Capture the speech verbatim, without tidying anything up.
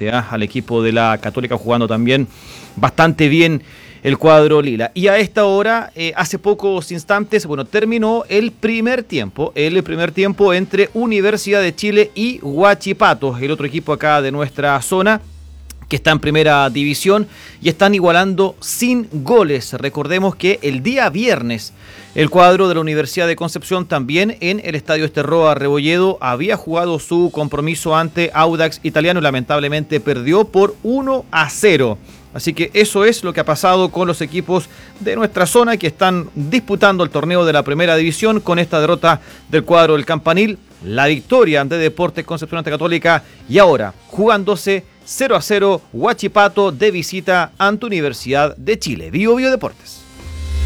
frente ¿eh? al equipo de la Católica, jugando también bastante bien el cuadro lila. Y a esta hora, eh, hace pocos instantes, bueno, terminó el primer tiempo, el primer tiempo entre Universidad de Chile y Huachipato, el otro equipo acá de nuestra zona, que está en primera división, y están igualando sin goles. Recordemos que el día viernes el cuadro de la Universidad de Concepción, también en el Estadio Esterroa Rebolledo, había jugado su compromiso ante Audax Italiano y lamentablemente perdió por uno a cero. Así que eso es lo que ha pasado con los equipos de nuestra zona que están disputando el torneo de la primera división con esta derrota del cuadro del Campanil, la victoria de Deportes Concepción ante Católica y ahora jugándose cero a cero Huachipato de visita ante Universidad de Chile. Bio Bio Deportes.